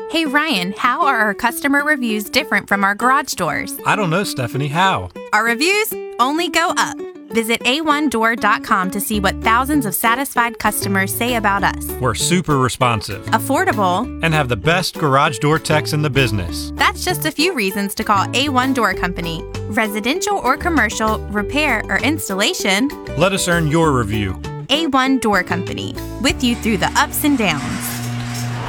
Hey Ryan, how are our customer reviews different from our garage doors? I don't know, Stephanie. How? Our reviews only go up. Visit a1door.com to see what thousands of satisfied customers say about us. We're super responsive. Affordable. And have the best garage door techs in the business. That's just a few reasons to call A1 Door Company. Residential or commercial, repair or installation. Let us earn your review. A1 Door Company. With you through the ups and downs.